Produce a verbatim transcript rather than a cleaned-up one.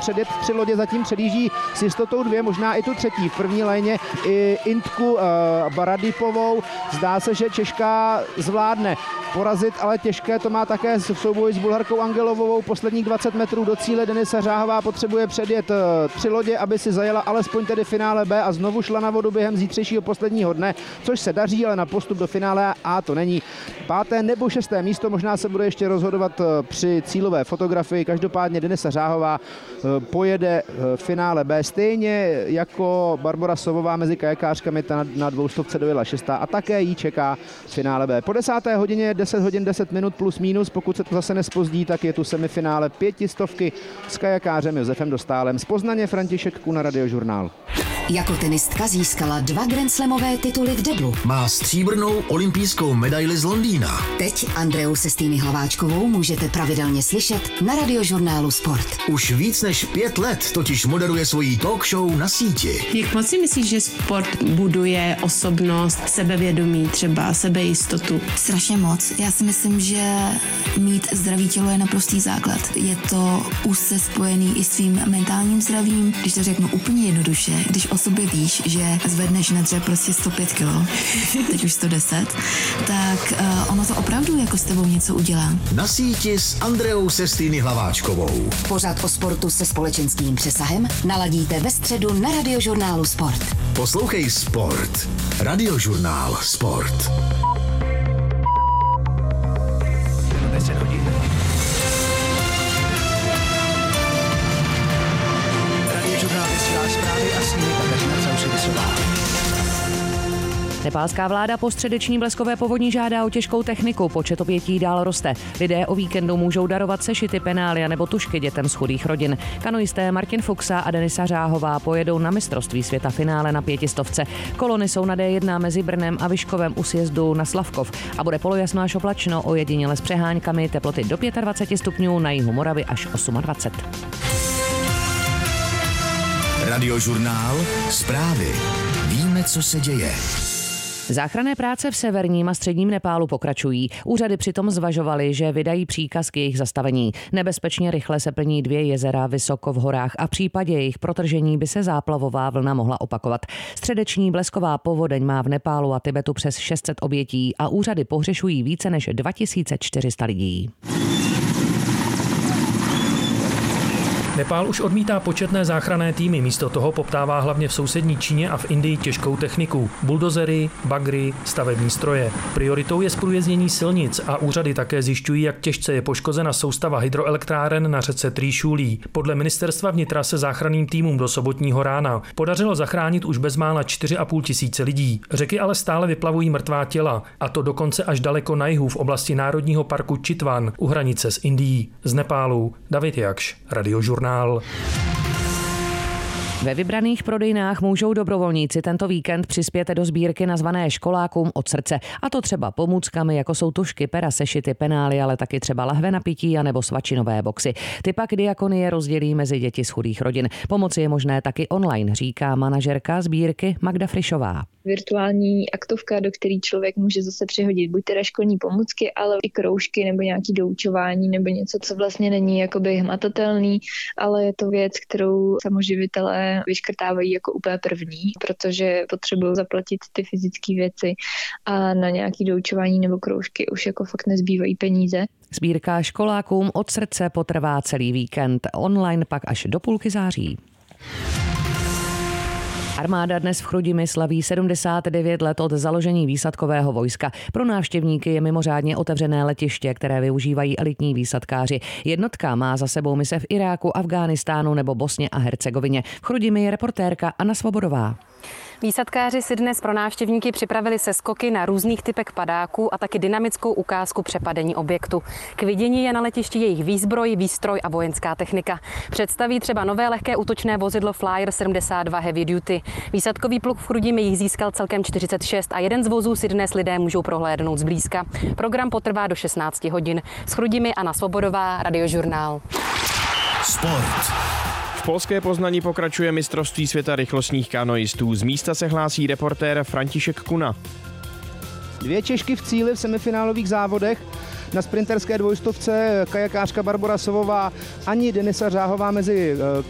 předjet tři lodě, zatím předjíždí s jistotou dvě, možná i tu třetí. V první léně i Intku uh, Baradipovou. Zdá se, že Češka zvládne porazit, ale těžké to má také v souboji s Bulharkou Angelovou. Posledních dvacet metrů do cíle Denisa Řáhová potřebuje předjet uh, tři lodě, aby si zajela alespoň tedy finále B a znovu šla na vodu během zítřejšího posledního dne, což se daří, ale na postup do finále A to není. Páté nebo šesté místo, možná se bude ještě rozhodovat při cílové fotografii. Každopádně Denisa Řáhová pojede finále B stejně jako Barbora Sovová mezi kajakářkami, ta na dvoustovce dojela šestá a také jí čeká finále B. Po desáté hodině deset hodin deset minut plus minus, pokud se to zase nespozdí, tak je tu semifinále pětistovky s kajakářem Josefem Dostálem. Z Poznaně František Kuna, Radiožurnál. Jako tenistka získala dva grandslamové tituly v deblu. Má stříbrnou olympijskou medaili z Londýna. Teď Andreu Sestýny Hlaváčkovou můžete pravidelně slyšet na Radiožurnálu Sport. Už víc než pět let totiž moderuje svojí talk show na síti. Jak moc si myslíš, že sport buduje osobnost, sebevědomí, třeba sebejistotu? Strašně moc. Já si myslím, že mít zdravý tělo je naprostý základ. Je to úzce spojený i s tvým mentálním zdravím. Když to řeknu úplně jednoduše, když o sobě víš, že zvedneš na dřep prostě sto pět kilo, teď už sto deset, tak uh, ono to opravdu jako s tebou něco udělá. Na síti s Andreou Sestýny Hlaváčkovou. Pořad o sportu se společenským přesahem naladíte ve středu na Radiožurnálu Sport. Poslouchej Sport. Radiožurnál Sport. deset hodin. Radiožurnál vysílá zprávy a s nimi Kateřina Cauševicová. Nepálská vláda po středeční bleskové povodní žádá o těžkou techniku, počet obětí dál roste. Lidé o víkendu můžou darovat sešity, penália nebo tužky dětem z chudých rodin. Kanoisté Martin Fuxa a Denisa Řáhová pojedou na mistrovství světa finále na pětistovce. Kolony jsou na D jedna mezi Brnem a Vyškovem u sjezdu na Slavkov a bude polojasno až oblačno, ojediněle s přeháňkami, teploty do dvacet pět stupňů, na jihu Moravy až dvacet osm. Radiožurnál Zprávy. Víme, co se děje. Záchranné práce v severním a středním Nepálu pokračují. Úřady přitom zvažovaly, že vydají příkaz k jejich zastavení. Nebezpečně rychle se plní dvě jezera vysoko v horách a v případě jejich protržení by se záplavová vlna mohla opakovat. Středeční blesková povodeň má v Nepálu a Tibetu přes šest set obětí a úřady pohřešují více než dva tisíce čtyři sta lidí. Nepál už odmítá početné záchranné týmy, místo toho poptává hlavně v sousední Číně a v Indii těžkou techniku. Buldozery, bagry, stavební stroje. Prioritou je zprůjezdnění silnic a úřady také zjišťují, jak těžce je poškozena soustava hydroelektráren na řece Trýšulí. Podle ministerstva vnitra se záchranným týmům do sobotního rána podařilo zachránit už bezmála čtyři a půl tisíce lidí. Řeky ale stále vyplavují mrtvá těla, a to dokonce až daleko na jihu v oblasti národního parku Čitvan u hranice s Indií. Z Nepálu David Jakš, Radiožurnál. Ve vybraných prodejnách můžou dobrovolníci tento víkend přispět do sbírky nazvané Školákům od srdce. A to třeba pomůckami, jako jsou tužky, pera, sešity, penály, ale taky třeba lahve na pití a nebo svačinové boxy. Ty pak diakonie rozdělí mezi děti z chudých rodin. Pomoci je možné taky online, říká manažerka sbírky Magda Frišová. Virtuální aktovka, do který člověk může zase přihodit buď teda školní pomůcky, ale i kroužky nebo nějaký doučování nebo něco, co vlastně není jakoby hmatatelný, ale je to věc, kterou samoživitelé vyškrtávají jako úplně první, protože potřebují zaplatit ty fyzické věci a na nějaký doučování nebo kroužky už jako fakt nezbývají peníze. Sbírka Školákům od srdce potrvá celý víkend, online pak až do půlky září. Armáda dnes v Chrudimi slaví sedmdesát devět let od založení výsadkového vojska. Pro návštěvníky je mimořádně otevřené letiště, které využívají elitní výsadkáři. Jednotka má za sebou mise v Iráku, Afghánistánu nebo Bosně a Hercegovině. V Chrudimi je reportérka Anna Svobodová. Výsadkáři si dnes pro návštěvníky připravili seskoky na různých typech padáků a taky dynamickou ukázku přepadení objektu. K vidění je na letišti jejich výzbroj, výstroj a vojenská technika. Představí třeba nové lehké útočné vozidlo Flyer sedmdesát dva Heavy Duty. Výsadkový pluk v Chrudimi jich získal celkem čtyřicet šest a jeden z vozů si dnes lidé můžou prohlédnout zblízka. Program potrvá do šestnáct hodin. S Chrudimi Anna Svobodová, Radiožurnál. Sport. V polské Poznani pokračuje mistrovství světa rychlostních kanoistů. Z místa se hlásí reportér František Kuna. Dvě Češky v cíli v semifinálových závodech. Na sprinterské dvojstovce kajakářka Barbora Sovová ani Denisa Řáhová mezi